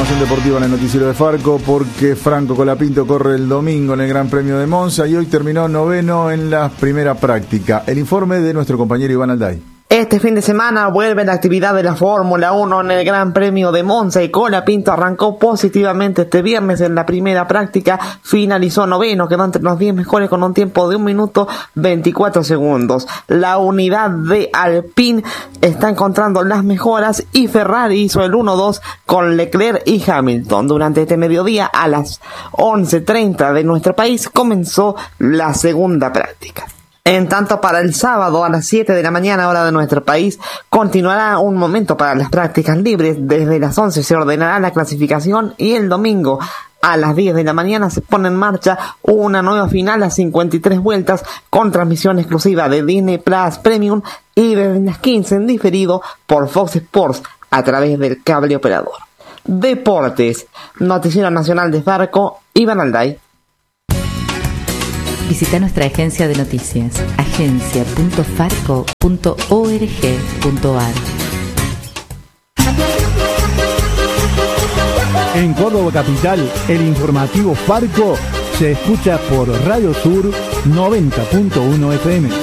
información deportiva en el noticiero de Farco, porque Franco Colapinto corre el domingo en el Gran Premio de Monza y hoy terminó noveno en la primera práctica. El informe de nuestro compañero Iván Alday. Este fin de semana vuelve la actividad de la Fórmula 1 en el Gran Premio de Monza y Colapinto arrancó positivamente este viernes en la primera práctica, finalizó noveno, quedó entre los 10 mejores con un tiempo de 1 minuto 24 segundos. La unidad de Alpine está encontrando las mejoras y Ferrari hizo el 1-2 con Leclerc y Hamilton. Durante este mediodía a las 11:30 de nuestro país comenzó la segunda práctica. En tanto, para el sábado a las 7 de la mañana, hora de nuestro país, continuará un momento para las prácticas libres. Desde las 11 se ordenará la clasificación y el domingo a las 10 de la mañana se pone en marcha una nueva final a 53 vueltas con transmisión exclusiva de Disney Plus Premium y desde las 15 en diferido por Fox Sports a través del cable operador. Deportes, Noticiero Nacional de Farco, Iván Alday. Visita nuestra agencia de noticias, agencia.farco.org.ar. En Córdoba Capital, el informativo Farco se escucha por Radio Sur 90.1 FM.